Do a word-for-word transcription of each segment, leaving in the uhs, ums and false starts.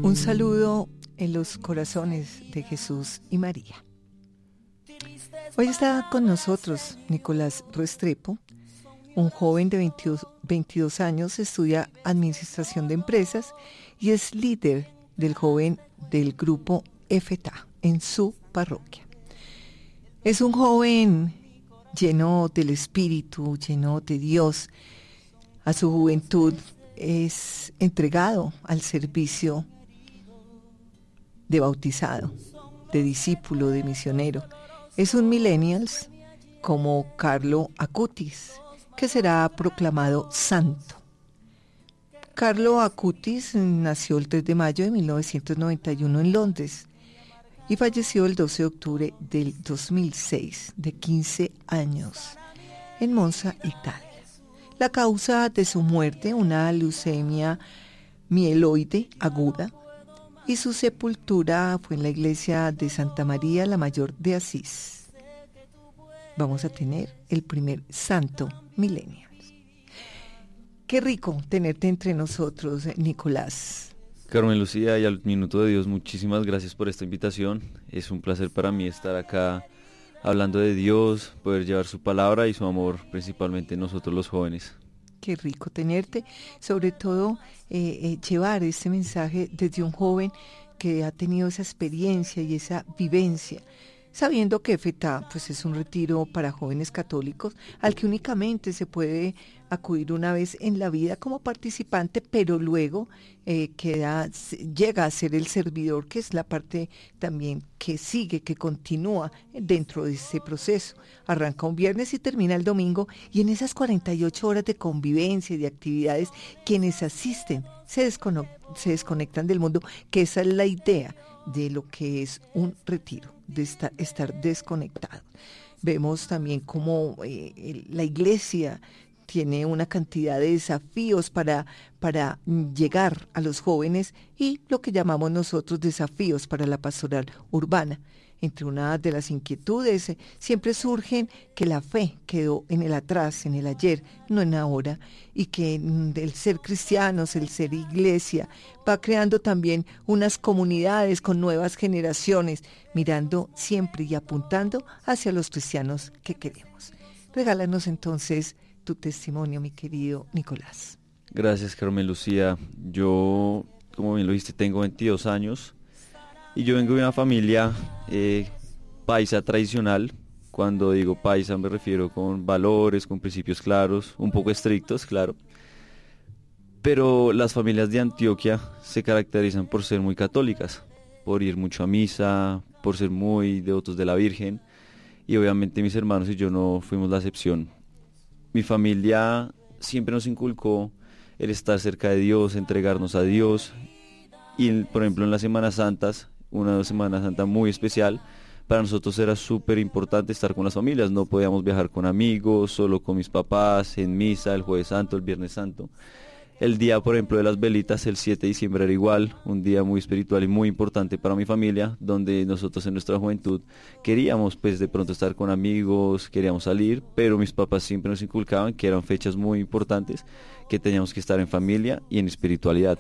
Un saludo en los corazones de Jesús y María. Hoy está con nosotros Nicolás Restrepo, un joven de veintidós, veintidós años, estudia Administración de Empresas y es líder del joven del grupo F T A en su parroquia. Es un joven lleno del Espíritu, lleno de Dios. A su juventud es entregado al servicio de bautizado, de discípulo, de misionero. Es un millennials como Carlo Acutis, que será proclamado santo. Carlo Acutis nació el tres de mayo de mil novecientos noventa y uno en Londres y falleció el doce de octubre del dos mil seis, de quince años, en Monza, Italia. La causa de su muerte, una leucemia mieloide aguda, y su sepultura fue en la iglesia de Santa María la Mayor de Asís. Vamos a tener el primer santo millennial. Qué rico tenerte entre nosotros, Nicolás. Carmen Lucía y al Minuto de Dios, muchísimas gracias por esta invitación. Es un placer para mí estar acá hablando de Dios, poder llevar su palabra y su amor, principalmente nosotros los jóvenes. Qué rico tenerte, sobre todo eh, eh, llevar este mensaje desde un joven que ha tenido esa experiencia y esa vivencia, sabiendo que F T A pues, es un retiro para jóvenes católicos al que únicamente se puede acudir una vez en la vida como participante, pero luego eh, queda, llega a ser el servidor, que es la parte también que sigue, que continúa dentro de este proceso. Arranca un viernes y termina el domingo, y en esas cuarenta y ocho horas de convivencia y de actividades, quienes asisten se, descono- se desconectan del mundo, que esa es la idea de lo que es un retiro, de estar, estar desconectado. Vemos también cómo eh, la iglesia tiene una cantidad de desafíos para, para llegar a los jóvenes y lo que llamamos nosotros desafíos para la pastoral urbana. Entre una de las inquietudes eh, siempre surgen que la fe quedó en el atrás, en el ayer, no en ahora, y que mm, el ser cristianos, el ser iglesia, va creando también unas comunidades con nuevas generaciones, mirando siempre y apuntando hacia los cristianos que queremos. Regálanos entonces tu testimonio, mi querido Nicolás. Gracias, Carmen Lucía. Yo, como bien lo dijiste, tengo veintidós años y yo vengo de una familia eh, paisa tradicional. Cuando digo paisa me refiero con valores, con principios claros, un poco estrictos, claro. Pero las familias de Antioquia se caracterizan por ser muy católicas, por ir mucho a misa, por ser muy devotos de la Virgen, y obviamente mis hermanos y yo no fuimos la excepción. Mi familia siempre nos inculcó el estar cerca de Dios, entregarnos a Dios. Y, por ejemplo, en las Semanas Santas, una Semana Santa muy especial, para nosotros era súper importante estar con las familias. No podíamos viajar con amigos, solo con mis papás, en misa, el Jueves Santo, el Viernes Santo. El día, por ejemplo, de las velitas, el siete de diciembre era igual, un día muy espiritual y muy importante para mi familia, donde nosotros en nuestra juventud queríamos pues de pronto estar con amigos, queríamos salir, pero mis papás siempre nos inculcaban que eran fechas muy importantes, que teníamos que estar en familia y en espiritualidad.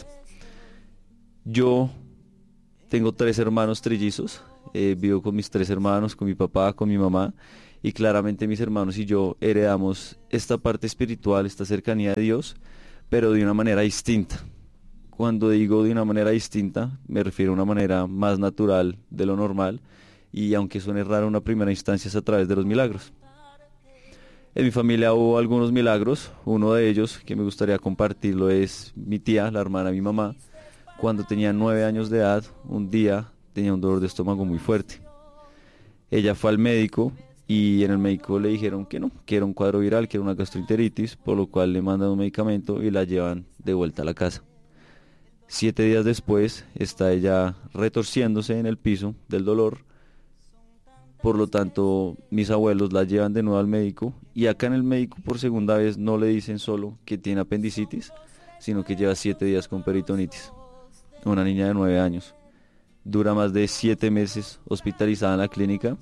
Yo tengo tres hermanos trillizos, eh, vivo con mis tres hermanos, con mi papá, con mi mamá, y claramente mis hermanos y yo heredamos esta parte espiritual, esta cercanía de Dios, pero de una manera distinta. Cuando digo de una manera distinta, me refiero a una manera más natural de lo normal, y aunque suene raro, una primera instancia es a través de los milagros. En mi familia hubo algunos milagros. Uno de ellos, que me gustaría compartirlo, es mi tía, la hermana de mi mamá. Cuando tenía nueve años de edad, un día tenía un dolor de estómago muy fuerte. Ella fue al médico, y en el médico le dijeron que no, que era un cuadro viral, que era una gastroenteritis, por lo cual le mandan un medicamento y la llevan de vuelta a la casa. Siete días después está ella retorciéndose en el piso del dolor, por lo tanto mis abuelos la llevan de nuevo al médico, y acá en el médico por segunda vez no le dicen solo que tiene apendicitis, sino que lleva siete días con peritonitis. Una niña de nueve años. Dura más de siete meses hospitalizada en la clínica,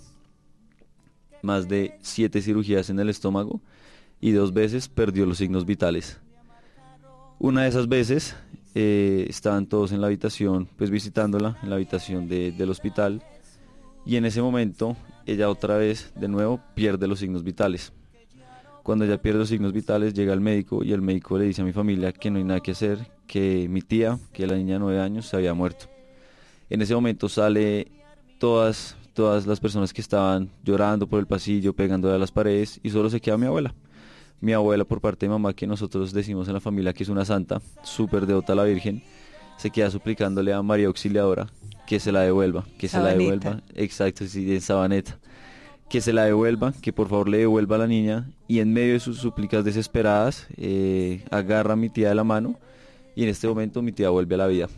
más de siete cirugías en el estómago y dos veces perdió los signos vitales. Una de esas veces eh, estaban todos en la habitación, pues visitándola, en la habitación de, del hospital, y en ese momento ella otra vez, de nuevo, pierde los signos vitales. Cuando ella pierde los signos vitales, llega el médico y el médico le dice a mi familia que no hay nada que hacer, que mi tía, que la niña de nueve años, se había muerto. En ese momento sale todas, todas las personas que estaban llorando por el pasillo, pegándole a las paredes, y solo se queda mi abuela. Mi abuela, por parte de mamá, que nosotros decimos en la familia que es una santa, súper devota a la Virgen, se queda suplicándole a María Auxiliadora que se la devuelva, que se Sabaneta. la devuelva, exacto, sí, en Sabaneta, que se la devuelva, que por favor le devuelva a la niña, y en medio de sus súplicas desesperadas, eh, agarra a mi tía de la mano, y en este momento mi tía vuelve a la vida.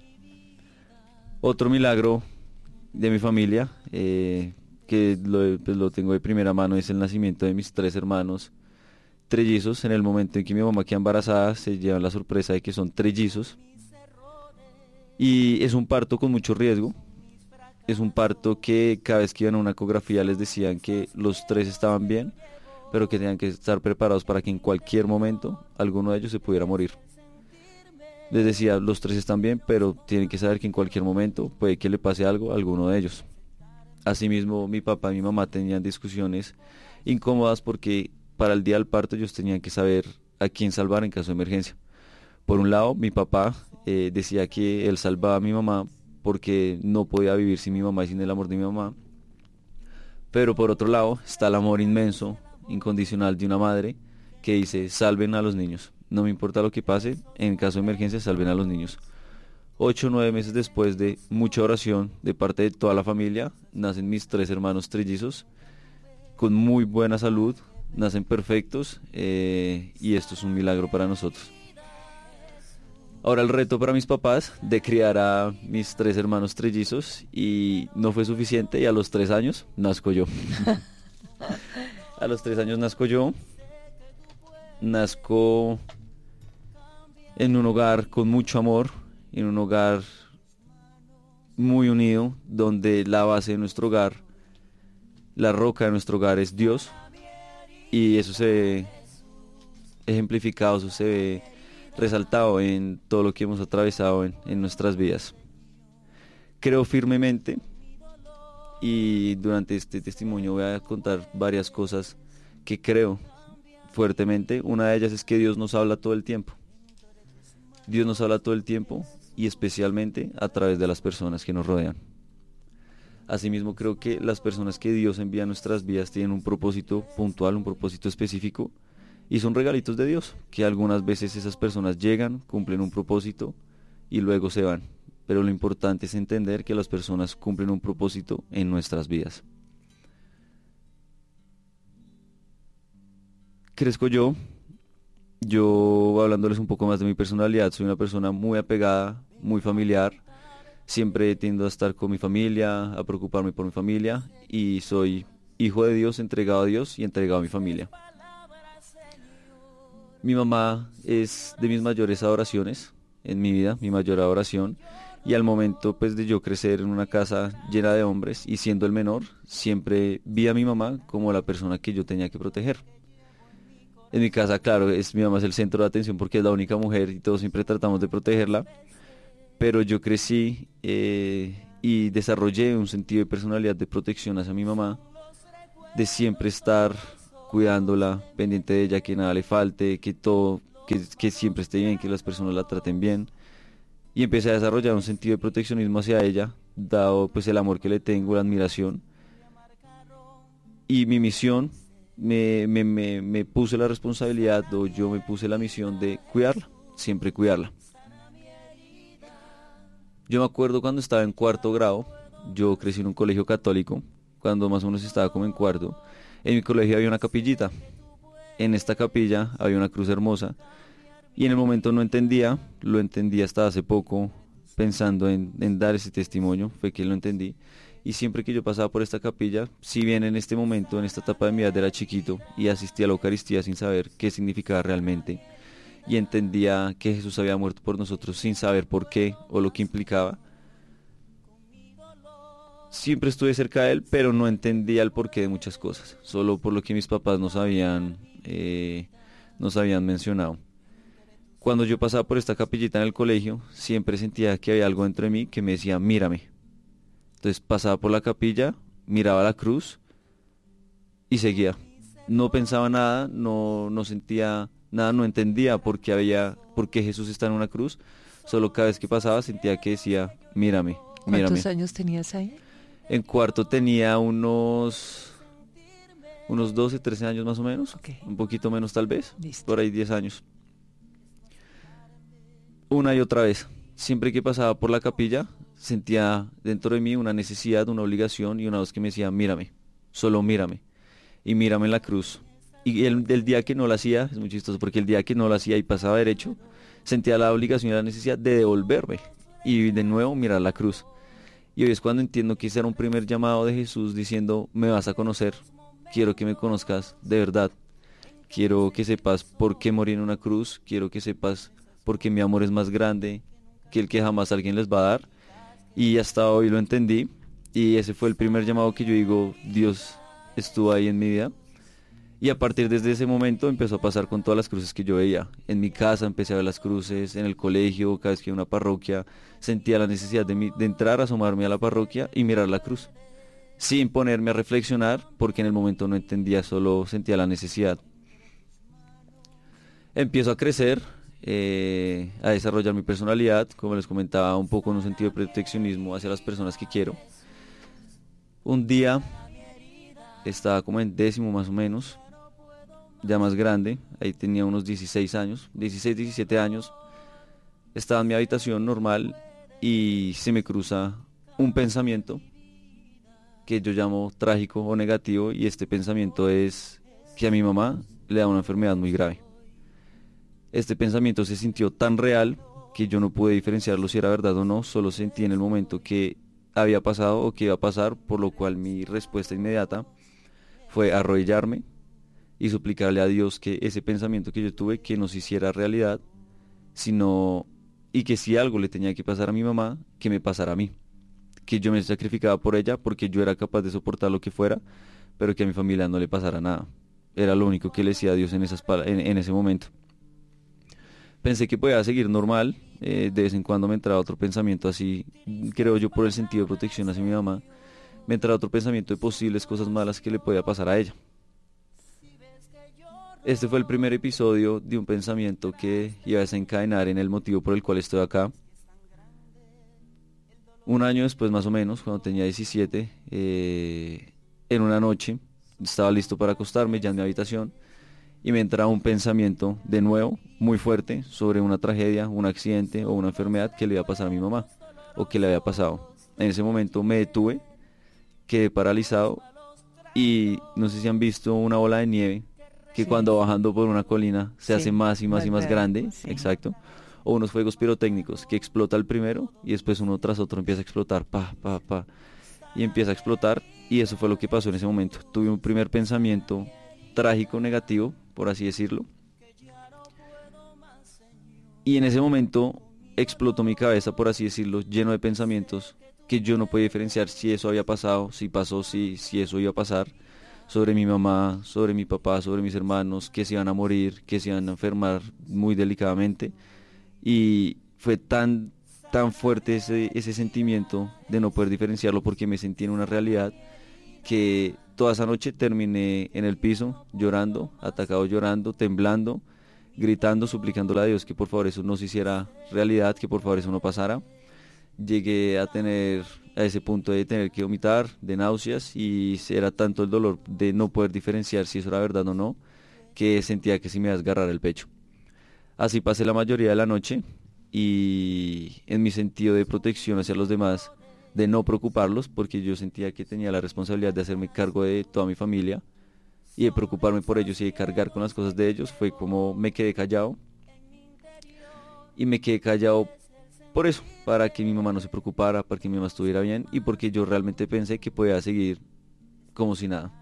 Otro milagro de mi familia, eh, que lo, pues lo tengo de primera mano, es el nacimiento de mis tres hermanos trellizos. En el momento en que mi mamá queda embarazada, se llevan la sorpresa de que son trellizos, y es un parto con mucho riesgo. Es un parto que cada vez que iban a una ecografía les decían que los tres estaban bien, pero que tenían que estar preparados para que en cualquier momento alguno de ellos se pudiera morir. Les decía, los tres están bien, pero tienen que saber que en cualquier momento puede que le pase algo a alguno de ellos. Asimismo, mi papá y mi mamá tenían discusiones incómodas porque para el día del parto ellos tenían que saber a quién salvar en caso de emergencia. Por un lado, mi papá eh, decía que él salvaba a mi mamá porque no podía vivir sin mi mamá y sin el amor de mi mamá. Pero por otro lado está el amor inmenso, incondicional de una madre que dice, salven a los niños. No me importa lo que pase, en caso de emergencia salven a los niños. Ocho o nueve meses después de mucha oración de parte de toda la familia, nacen mis tres hermanos trellizos con muy buena salud, nacen perfectos, eh, y esto es un milagro para nosotros. Ahora el reto para mis papás de criar a mis tres hermanos trellizos, y no fue suficiente, y a los tres años nazco yo. A los tres años nazco yo, nazco en un hogar con mucho amor, en un hogar muy unido, donde la base de nuestro hogar, la roca de nuestro hogar es Dios, y eso se ve ejemplificado, eso se ve resaltado en todo lo que hemos atravesado en, en nuestras vidas. Creo firmemente, y durante este testimonio voy a contar varias cosas que creo fuertemente. Una de ellas es que Dios nos habla todo el tiempo. Dios nos habla todo el tiempo, y especialmente a través de las personas que nos rodean. Asimismo, creo que las personas que Dios envía a nuestras vidas tienen un propósito puntual, un propósito específico, y son regalitos de Dios, que algunas veces esas personas llegan, cumplen un propósito y luego se van. Pero lo importante es entender que las personas cumplen un propósito en nuestras vidas. Crezco yo, yo hablándoles un poco más de mi personalidad, soy una persona muy apegada, muy familiar, siempre tiendo a estar con mi familia, a preocuparme por mi familia, y soy hijo de Dios, entregado a Dios y entregado a mi familia. Mi mamá es de mis mayores adoraciones en mi vida, mi mayor adoración, y al momento pues de yo crecer en una casa llena de hombres y siendo el menor, siempre vi a mi mamá como la persona que yo tenía que proteger. En mi casa, claro, es, mi mamá es el centro de atención porque es la única mujer y todos siempre tratamos de protegerla, pero yo crecí eh, y desarrollé un sentido de personalidad de protección hacia mi mamá, de siempre estar cuidándola, pendiente de ella, que nada le falte, que todo, que, que siempre esté bien, que las personas la traten bien. Y empecé a desarrollar un sentido de proteccionismo hacia ella, dado pues el amor que le tengo, la admiración. Y mi misión, me, me, me, me puse la responsabilidad, o yo me puse la misión de cuidarla, siempre cuidarla. Yo me acuerdo cuando estaba en cuarto grado, yo crecí en un colegio católico, cuando más o menos estaba como en cuarto. En mi colegio había una capillita, en esta capilla había una cruz hermosa, y en el momento no entendía, lo entendí hasta hace poco, pensando en, en dar ese testimonio, fue que lo entendí. Y siempre que yo pasaba por esta capilla, si bien en este momento, en esta etapa de mi vida era chiquito y asistía a la Eucaristía sin saber qué significaba realmente, y entendía que Jesús había muerto por nosotros sin saber por qué o lo que implicaba, siempre estuve cerca de él, pero no entendía el porqué de muchas cosas, solo por lo que mis papás nos habían, eh, nos habían mencionado. Cuando yo pasaba por esta capillita en el colegio, siempre sentía que había algo dentro de mí que me decía, mírame. Entonces pasaba por la capilla, miraba la cruz y seguía. No pensaba nada, no, no sentía nada, no entendía por qué había, por qué Jesús está en una cruz. Solo cada vez que pasaba sentía que decía, mírame, mírame. ¿Cuántos años tenías ahí? En cuarto tenía unos, unos doce, trece años más o menos, Okay. Un poquito menos tal vez, Listo. por ahí diez años. Una y otra vez, siempre que pasaba por la capilla, sentía dentro de mí una necesidad, una obligación y una voz que me decía, mírame, solo mírame, y mírame en la cruz. Y el, el día que no lo hacía, es muy chistoso, porque el día que no lo hacía y pasaba derecho, sentía la obligación y la necesidad de devolverme y de nuevo mirar la cruz. Y hoy es cuando entiendo que ese era un primer llamado de Jesús diciendo, me vas a conocer, quiero que me conozcas de verdad, quiero que sepas por qué morí en una cruz, quiero que sepas por qué mi amor es más grande que el que jamás alguien les va a dar. Y hasta hoy lo entendí y ese fue el primer llamado que yo digo, Dios estuvo ahí en mi vida. Y a partir desde ese momento empezó a pasar con todas las cruces que yo veía. En mi casa empecé a ver las cruces, en el colegio, cada vez que iba a una parroquia, sentía la necesidad de, mi, de entrar, asomarme a la parroquia y mirar la cruz. Sin ponerme a reflexionar, porque en el momento no entendía, solo sentía la necesidad. Empiezo a crecer, eh, a desarrollar mi personalidad, como les comentaba, un poco en un sentido de proteccionismo hacia las personas que quiero. Un día, estaba como en décimo más o menos, ya más grande, ahí tenía unos dieciséis años, dieciséis, diecisiete años, estaba en mi habitación normal y se me cruza un pensamiento que yo llamo trágico o negativo, y este pensamiento es que a mi mamá le da una enfermedad muy grave. Este pensamiento se sintió tan real que yo no pude diferenciarlo si era verdad o no, solo sentí en el momento que había pasado o que iba a pasar, por lo cual mi respuesta inmediata fue arrodillarme y suplicarle a Dios que ese pensamiento que yo tuve que no se hiciera realidad, sino y que si algo le tenía que pasar a mi mamá, que me pasara a mí, que yo me sacrificaba por ella porque yo era capaz de soportar lo que fuera, pero que a mi familia no le pasara nada. Era lo único que le decía a Dios en, esas, en, en ese momento. Pensé que podía seguir normal, eh, de vez en cuando me entraba otro pensamiento así, creo yo por el sentido de protección hacia mi mamá, me entraba otro pensamiento de posibles cosas malas que le podía pasar a ella. Este fue el primer episodio de un pensamiento que iba a desencadenar en el motivo por el cual estoy acá. Un año después más o menos, cuando tenía diecisiete, eh, en una noche, estaba listo para acostarme ya en mi habitación, y me entraba un pensamiento de nuevo, muy fuerte, sobre una tragedia, un accidente o una enfermedad que le iba a pasar a mi mamá, o que le había pasado. En ese momento me detuve, quedé paralizado, y no sé si han visto una bola de nieve, que sí, cuando bajando por una colina se sí, hace más y más, más y más grande, grande sí. Exacto. O unos fuegos pirotécnicos, que explota el primero y después uno tras otro empieza a explotar, pa, pa, pa, y empieza a explotar, y eso fue lo que pasó en ese momento. Tuve un primer pensamiento trágico, negativo, por así decirlo, y en ese momento explotó mi cabeza, por así decirlo, lleno de pensamientos que yo no podía diferenciar si eso había pasado, si pasó, si, si eso iba a pasar, sobre mi mamá, sobre mi papá, sobre mis hermanos, que se iban a morir, que se iban a enfermar muy delicadamente. Y fue tan, tan fuerte ese, ese sentimiento de no poder diferenciarlo, porque me sentí en una realidad, que toda esa noche terminé en el piso, llorando, atacado llorando, temblando, gritando, suplicándole a Dios que por favor eso no se hiciera realidad, que por favor eso no pasara. Llegué a tener a ese punto de tener que vomitar, de náuseas, y era tanto el dolor de no poder diferenciar si eso era verdad o no, que sentía que se me iba a desgarrar el pecho. Así pasé la mayoría de la noche, y en mi sentido de protección hacia los demás, de no preocuparlos, porque yo sentía que tenía la responsabilidad de hacerme cargo de toda mi familia y de preocuparme por ellos y de cargar con las cosas de ellos, fue como me quedé callado. Y me quedé callado por eso, para que mi mamá no se preocupara, para que mi mamá estuviera bien, y porque yo realmente pensé que podía seguir como si nada.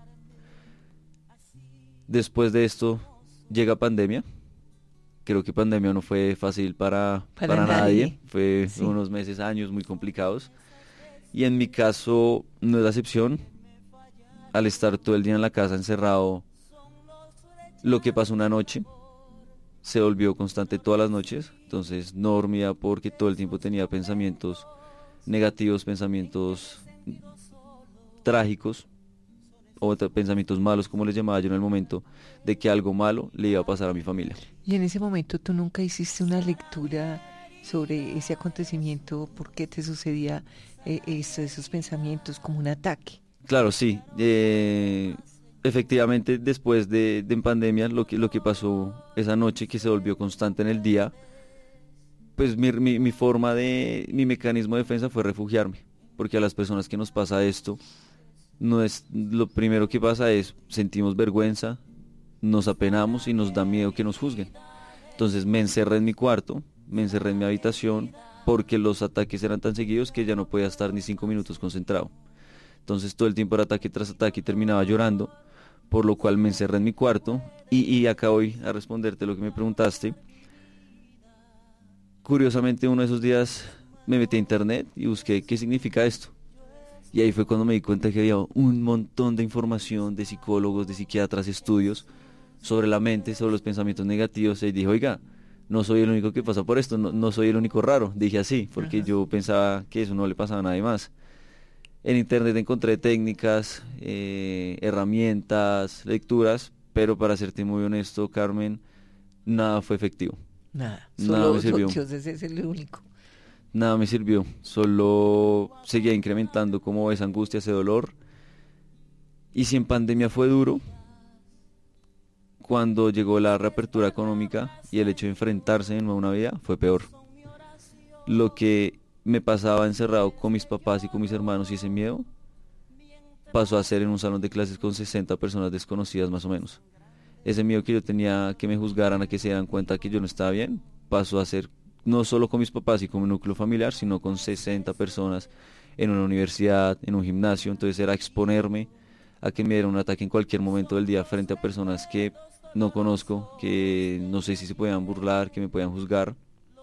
Después de esto llega pandemia. Creo que pandemia no fue fácil para, para, para nadie. nadie. Fue sí. unos meses, años muy complicados. Y en mi caso no es la excepción. Al estar todo el día en la casa encerrado, lo que pasó una noche se volvió constante todas las noches, entonces no dormía porque todo el tiempo tenía pensamientos negativos, pensamientos trágicos o t- pensamientos malos, como les llamaba yo en el momento, de que algo malo le iba a pasar a mi familia. Y en ese momento tú nunca hiciste una lectura sobre ese acontecimiento, por qué te sucedía eh, eso, esos pensamientos como un ataque. Claro, sí. eh, efectivamente, después de, de en pandemia, lo que, lo que pasó esa noche, que se volvió constante en el día, pues mi, mi, mi forma de, mi mecanismo de defensa fue refugiarme, porque a las personas que nos pasa esto, no es, lo primero que pasa es, sentimos vergüenza, nos apenamos y nos da miedo que nos juzguen. Entonces me encerré en mi cuarto, me encerré en mi habitación, porque los ataques eran tan seguidos que ya no podía estar ni cinco minutos concentrado. Entonces todo el tiempo era ataque tras ataque y terminaba llorando, por lo cual me encerré en mi cuarto y, y acá voy a responderte lo que me preguntaste. Curiosamente uno de esos días me metí a internet y busqué qué significa esto. Y ahí fue cuando me di cuenta que había un montón de información de psicólogos, de psiquiatras, estudios sobre la mente, sobre los pensamientos negativos. Y dije, oiga, no soy el único que pasa por esto, no, no soy el único raro. Dije así, porque Ajá. yo pensaba que eso no le pasaba a nadie más. En internet encontré técnicas, eh, herramientas, lecturas, pero para serte muy honesto, Carmen, nada fue efectivo. Nada, Nada solo me sirvió. Dios es el único. Nada me sirvió. Solo seguía incrementando como esa angustia, ese dolor. Y si en pandemia fue duro, cuando llegó la reapertura económica y el hecho de enfrentarse de nuevo a una vida, fue peor. Lo que me pasaba encerrado con mis papás y con mis hermanos y ese miedo, pasó a ser en un salón de clases con sesenta personas desconocidas más o menos. Ese miedo que yo tenía que me juzgaran, a que se dieran cuenta que yo no estaba bien, pasó a ser no solo con mis papás y con mi núcleo familiar, sino con sesenta personas en una universidad, en un gimnasio. Entonces era exponerme a que me diera un ataque en cualquier momento del día frente a personas que no conozco, que no sé si se puedan burlar, que me puedan juzgar.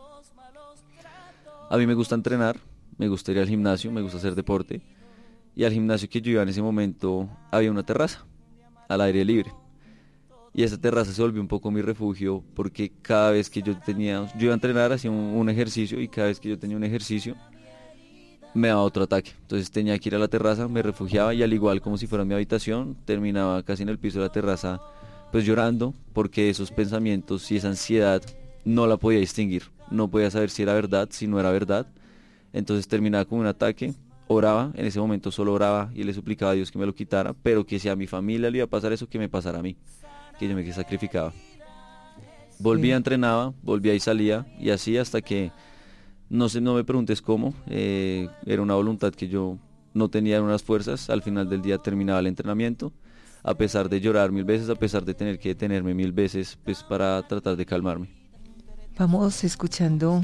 A mí me gusta entrenar, me gusta ir al gimnasio, me gusta hacer deporte. Y al gimnasio que yo iba en ese momento había una terraza, al aire libre. Y esa terraza se volvió un poco mi refugio, porque cada vez que yo tenía, yo iba a entrenar, hacía un, un ejercicio, y cada vez que yo tenía un ejercicio, me daba otro ataque. Entonces tenía que ir a la terraza, me refugiaba, y al igual como si fuera mi habitación, terminaba casi en el piso de la terraza, pues llorando, porque esos pensamientos y esa ansiedad no la podía distinguir. No podía saber si era verdad, si no era verdad. Entonces terminaba con un ataque, oraba, en ese momento solo oraba y le suplicaba a Dios que me lo quitara, pero que si a mi familia le iba a pasar eso, que me pasara a mí, que yo me sacrificaba. Volvía, Sí. entrenaba, volvía y salía, y así hasta que, no sé, no me preguntes cómo, eh, era una voluntad que yo no tenía unas fuerzas. Al final del día terminaba el entrenamiento, a pesar de llorar mil veces, a pesar de tener que detenerme mil veces, pues para tratar de calmarme. Vamos escuchando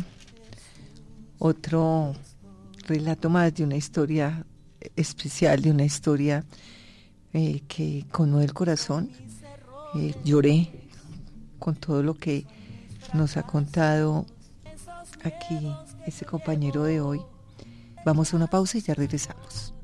otro relato más de una historia especial, de una historia eh, que conmueve el corazón. Eh, lloré con todo lo que nos ha contado aquí este compañero de hoy. Vamos a una pausa y ya regresamos.